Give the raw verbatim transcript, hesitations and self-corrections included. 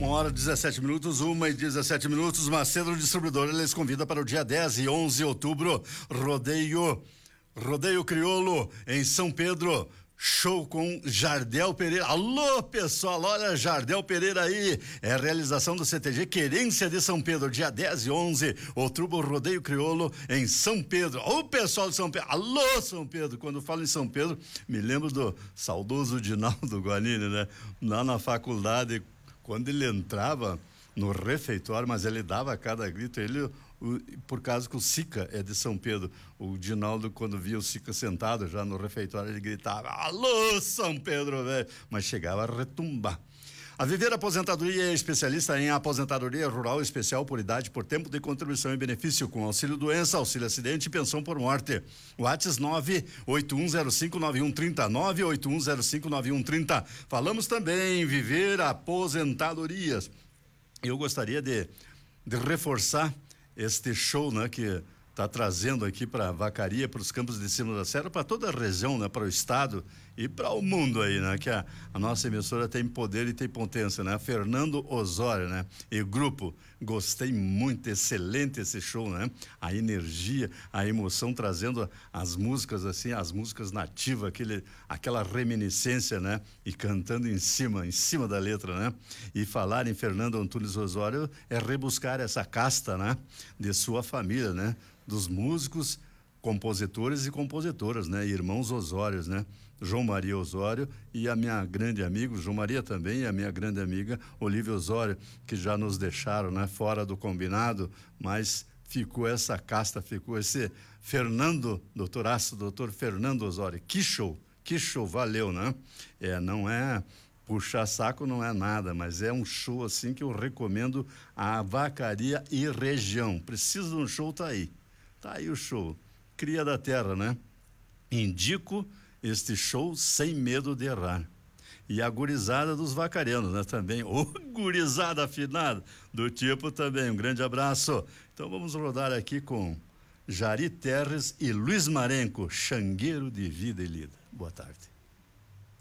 Uma hora e dezessete minutos, uma e dezessete minutos. Macedo Distribuidor, eles convida para o dia dez e onze de outubro, rodeio, rodeio crioulo em São Pedro. Show com Jardel Pereira. Alô, pessoal, olha, Jardel Pereira aí. É a realização do C T G Querência de São Pedro, dia dez e onze, outubro, rodeio crioulo em São Pedro. Ô, pessoal de São Pedro. Alô, São Pedro. Quando eu falo em São Pedro, me lembro do saudoso Dinaldo Guanini, né? Lá na faculdade, quando ele entrava no refeitório, mas ele dava cada grito, ele, o, por causa que o Sica é de São Pedro, o Dinaldo, quando via o Sica sentado já no refeitório, ele gritava, alô, São Pedro, velho, mas chegava a retumbar. A Viver Aposentadoria é especialista em aposentadoria rural especial por idade, por tempo de contribuição e benefício, com auxílio doença, auxílio acidente e pensão por morte. WhatsApp nove oito um zero cinco nove um três zero, nove oito um zero cinco nove um três zero. Falamos também em Viver Aposentadorias. Eu gostaria de, de reforçar este show, né, que está trazendo aqui para a Vacaria, para os campos de cima da serra, para toda a região, né, para o estado e para o mundo aí, né, que a, a nossa emissora tem poder e tem potência, né, Fernando Osório, né, e grupo, gostei muito, excelente esse show, né, a energia, a emoção trazendo as músicas assim, as músicas nativas, aquele, aquela reminiscência, né, e cantando em cima, em cima da letra, né, e falar em Fernando Antunes Osório é rebuscar essa casta, né, de sua família, né, dos músicos, compositores e compositoras, né? Irmãos Osórios, né? João Maria Osório e a minha grande amiga, João Maria também, e a minha grande amiga Olívia Osório, que já nos deixaram, né? Fora do combinado, mas ficou essa casta, ficou esse Fernando, doutoraço, doutor Fernando Osório. Que show, que show, valeu, né? É, não é... puxar saco não é nada, mas é um show assim que eu recomendo a Vacaria e região. Precisa de um show, tá aí. Tá aí o show. Cria da Terra, né? Indico este show sem medo de errar. E a gurizada dos vacarianos, né? Também. Ô, gurizada afinada do tipo também. Um grande abraço. Então vamos rodar aqui com Jari Terres e Luiz Marenco, Xangueiro de Vida e Lida. Boa tarde.